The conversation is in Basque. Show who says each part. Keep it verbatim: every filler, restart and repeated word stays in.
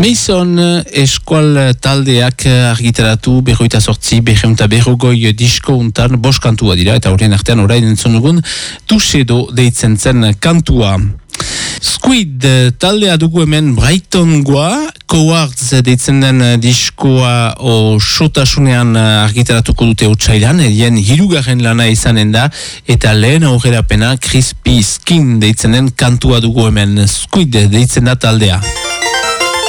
Speaker 1: Mason eskual taldeak argitaratu berroita sortzi, berreunta berrogoi disko untan, bost kantua dira, eta horien artean orain entzun dugun, Tuxedo deitzen zen kantua. Squid taldea dugu hemen Brightongoa, Cowards deitzen den diskoa o sotasunean argitaratuko dute otsailan, erien hirugarren lana izanen da, eta lehen aurrerapena Crispy Skin deitzen den kantua dugu hemen, Squid deitzen da taldea.